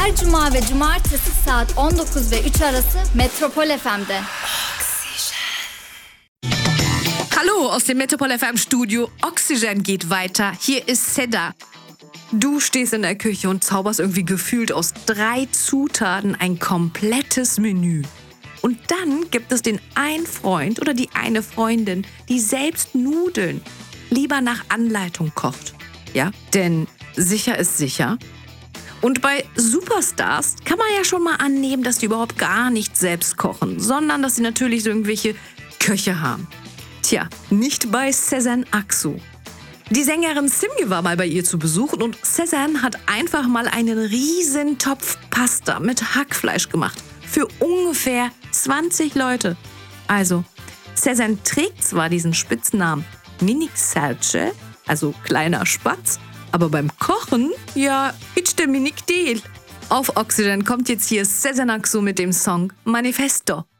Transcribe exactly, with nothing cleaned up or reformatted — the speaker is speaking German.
Her cuma ve cumartesi saat on dokuz ve üç arası Metropol F M'de. Hallo aus dem Metropol F M Studio. Oxygen geht weiter. Hier ist Seda. Du stehst in der Küche und zauberst irgendwie gefühlt aus drei Zutaten ein komplettes Menü. Und dann gibt es den einen Freund oder die eine Freundin, die selbst Nudeln lieber nach Anleitung kocht. Ja, denn sicher ist sicher. Und bei Superstars kann man ja schon mal annehmen, dass die überhaupt gar nicht selbst kochen, sondern dass sie natürlich so irgendwelche Köche haben. Tja, nicht bei Sezen Aksu. Die Sängerin Simge war mal bei ihr zu Besuch und Sezen hat einfach mal einen riesen Topf Pasta mit Hackfleisch gemacht. Für ungefähr zwanzig Leute. Also, Sezen trägt zwar diesen Spitznamen Minik Serce, also kleiner Spatz, aber beim Kochen, ja, ist der Minik Del. Auf Oxygen kommt jetzt hier Sezen Aksu mit dem Song Manifesto.